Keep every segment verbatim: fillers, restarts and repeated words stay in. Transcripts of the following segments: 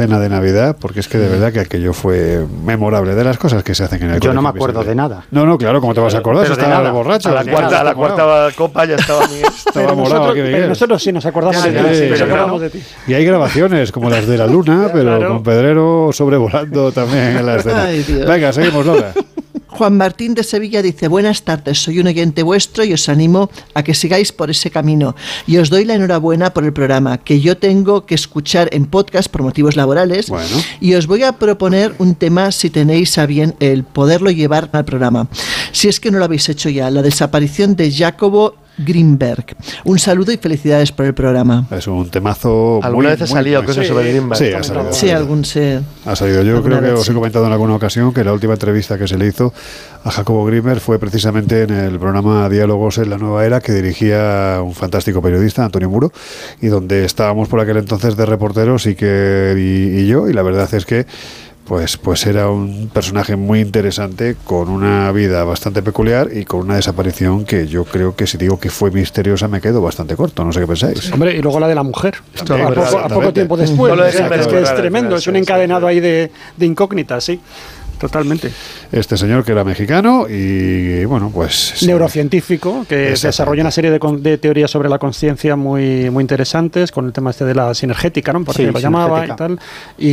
cena de Navidad, porque es que de verdad que aquello fue memorable, de las cosas que se hacen en el Yo no me acuerdo de nada. No, no, claro, ¿cómo te vas a acordar? Si estaba el borracho. A la cuarta, a la cuarta copa ya estaba Miguel. Estaba morado, nosotros, pero nosotros sí nos acordamos, sí, de, ti, sí, nos sí, acordamos no. de ti. Y hay grabaciones, como las de la Luna, pero Claro. con Pedrero sobrevolando también en la escena. Ay, Dios. Venga, seguimos, Lola. Juan Martín de Sevilla dice: buenas tardes, soy un oyente vuestro y os animo a que sigáis por ese camino. Y os doy la enhorabuena por el programa, que yo tengo que escuchar en podcast por motivos laborales. Bueno. Y os voy a proponer un tema, si tenéis a bien el poderlo llevar al programa. Si es que no lo habéis hecho ya, la desaparición de Jacobo Greenberg. Un saludo y felicidades por el programa. Es un temazo. ¿Alguna muy, vez ha muy, salido muy- cosas sí, sobre Greenberg? Sí, ha salido. Sí, algún se... Ha salido. Yo alguna creo que vez os he sí. comentado en alguna ocasión que la última entrevista que se le hizo a Jacobo Greenberg fue precisamente en el programa Diálogos en la Nueva Era, que dirigía un fantástico periodista, Antonio Muro, y donde estábamos por aquel entonces de reporteros y, que, y, y yo, y la verdad es que Pues, pues era un personaje muy interesante, con una vida bastante peculiar y con una desaparición que yo creo que, si digo que fue misteriosa, me quedo bastante corto. No sé qué pensáis. Hombre, y luego la de la mujer. Esto A es poco, verdad, a poco exactamente. tiempo después. No lo O sea, es, que es, que pero es claro, tremendo, claro, es un sí, encadenado sí, sí. ahí de, de incógnitas, sí. Totalmente. Este señor, que era mexicano y, bueno, pues... sí. Neurocientífico, que Exactamente. desarrolla una serie de, con- de teorías sobre la conciencia muy, muy interesantes, con el tema este de la sinergética, ¿no? Por Sí, ejemplo, lo llamaba y sinergética. tal.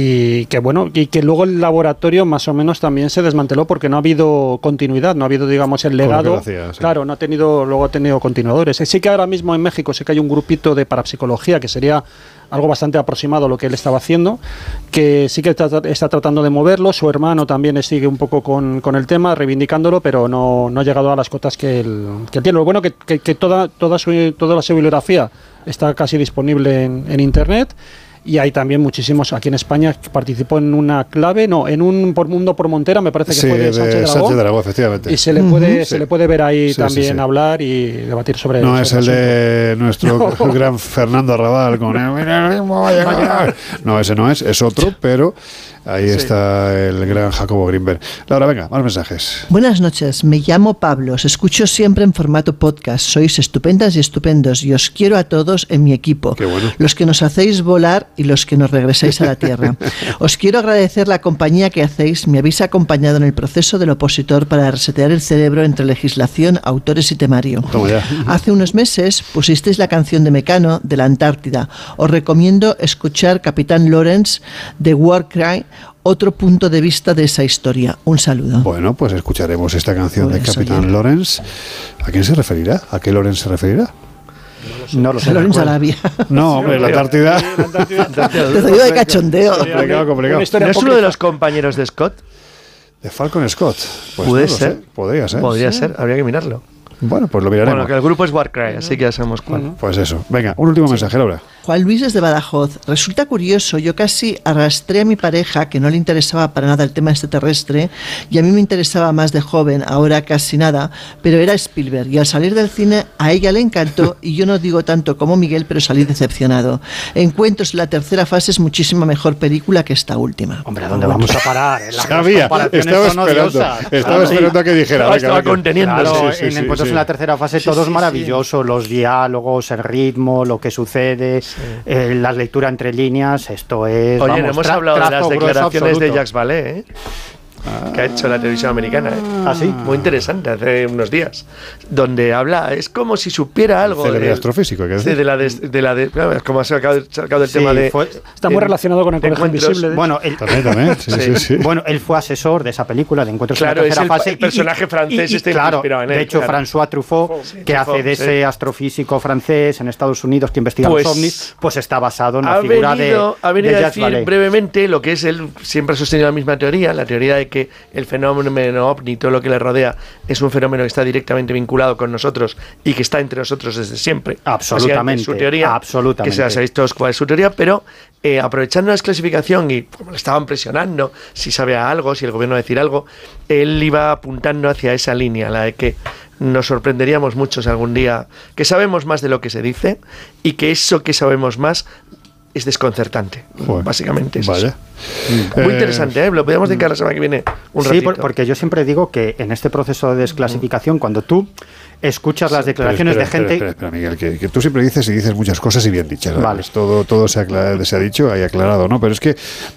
Y que bueno, y que luego el laboratorio más o menos también se desmanteló porque no ha habido continuidad, no ha habido, digamos, el lo que legado. lo hacía, sí. Claro, no ha tenido, luego ha tenido continuadores. Sí que ahora mismo en México sí que hay un grupito de parapsicología que sería algo bastante aproximado a lo que él estaba haciendo, que sí que está, está tratando de moverlo. Su hermano también sigue un poco con, con el tema, reivindicándolo, pero no, no ha llegado a las cotas que él, que él tiene. Lo bueno que, que, que toda, toda, su, toda la su bibliografía está casi disponible en, en internet. Y hay también muchísimos, aquí en España participó en una clave, no, en un por Mundo por Montera, me parece que Sí, fue de de Sánchez Dragó. Sánchez Dragó, efectivamente. Y se le puede, Ujú. se Sí. le puede ver ahí Sí, sí, también sí. hablar y debatir sobre No sobre es el asunto. de nuestro gran Fernando Arrabal con el mineralismo va a llegar. No, ese no es, es otro, pero ahí está el gran Jacobo Greenberg. Laura, venga, más mensajes. Buenas noches, me llamo Pablo, os escucho siempre en formato podcast, sois estupendas y estupendos y os quiero a todos en mi equipo, Qué bueno. los que nos hacéis volar y los que nos regresáis a la tierra. Os quiero agradecer la compañía que hacéis, me habéis acompañado en el proceso del opositor para resetear el cerebro entre legislación, autores y temario. Toma ya. Hace unos meses pusisteis la canción de Mecano de la Antártida. Os recomiendo escuchar Capitán Lawrence de Warcry, otro punto de vista de esa historia. Un saludo. Bueno, pues escucharemos esta canción de Pues, Capitán oye. Lawrence. ¿A quién se referirá? ¿A qué Lawrence se referirá? No lo sé. Lawrence Arabia. No, hombre, la Antártida. Te lo digo de cachondeo. Complicado, complicado. Una historia ¿No es uno apócrifa. de los compañeros de Scott? De Falcon Scott. Pues Puede no lo ser. sé, podría ser. Podría ser, habría que mirarlo. Bueno, pues lo miraremos. Bueno, que el grupo es Warcry, así que ya sabemos cuál. Pues eso. Venga, un último mensaje, Laura. Juan Luis desde Badajoz. Resulta curioso, yo casi arrastré a mi pareja, que no le interesaba para nada el tema extraterrestre, y a mí me interesaba más de joven, ahora casi nada, pero era Spielberg, y al salir del cine a ella le encantó, y yo no digo tanto como Miguel, pero salí decepcionado. Encuentros, la tercera fase es muchísima mejor película que esta última. Hombre, ¿a dónde vamos a parar? Las Sabía, comparaciones estaba son esperando, odiosas. estaba Claro, esperando a que dijera. Estaba- venga, estaba venga. conteniendo. Claro, Sí, sí, en sí, Encuentros sí. en la tercera fase Sí, todo sí, es sí. maravilloso, los diálogos, el ritmo, lo que sucede, eh, la lectura entre líneas, esto es... Oye, vamos, no hemos tra- hablado de las trazo grueso declaraciones de absoluto. Jacques Vallée, ¿eh? Que ha hecho la televisión americana, ¿eh? ¿Ah, sí? Muy interesante, hace unos días. Donde habla, es como si supiera algo. Célebre de- astrofísico, hay que Sí, decir. de la de, de la de, claro, como ha sacado, sacado el Sí, tema de. fue- Está muy de- relacionado con el de colegio encuentros. invisible. de- Bueno, el, También, también. Sí, sí, sí. Bueno, él fue asesor de esa película de Encuentros Claro, en la es tercera el- fase. el personaje francés está claro, inspirado en él, de hecho, claro. François Truffaut, Sí, que Truffaut, hace de sí. ese astrofísico francés en Estados Unidos que investiga Pues, los ovnis, pues está basado en la ha figura venido, de, ha venido de a Jacques decir Vallée. brevemente lo que es él, siempre ha sostenido la misma teoría, la teoría de que el fenómeno ovni, todo lo que le rodea, es un fenómeno que está directamente vinculado con nosotros y que está entre nosotros desde siempre. Absolutamente, Básicamente, su teoría, absolutamente. que se sabéis todos cuál es su teoría, pero eh, aprovechando la desclasificación y como le estaban presionando, si sabía algo, si el gobierno va a decir algo, él iba apuntando hacia esa línea, la de que nos sorprenderíamos muchos algún día, que sabemos más de lo que se dice y que eso que sabemos más es desconcertante. Joder, Básicamente es vaya. eso. Muy Eh, interesante, ¿eh? Lo podemos dedicar la semana que viene un Sí, ratito. por- porque yo siempre digo que en este proceso de desclasificación, cuando tú escuchas las declaraciones Pero espera, de gente... Espera, espera, espera, Miguel, que, que tú siempre dices y dices muchas cosas y bien dichas. Vale. Todo, todo se, ha, acla- se ha dicho y aclarado, ¿no? Pero es que